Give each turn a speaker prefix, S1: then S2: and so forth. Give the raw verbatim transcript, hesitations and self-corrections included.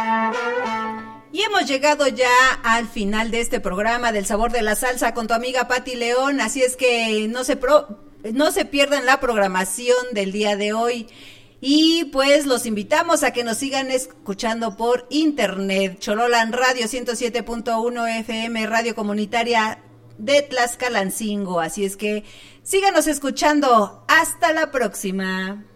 S1: Y hemos llegado ya al final de este programa del Sabor de la Salsa con tu amiga Pati León, así es que no se pro, no se pierdan la programación del día de hoy. Y pues los invitamos a que nos sigan escuchando por internet. Chololan Radio ciento siete punto uno F M, radio comunitaria de Tlaxcalancingo. Así es que síganos escuchando. Hasta la próxima.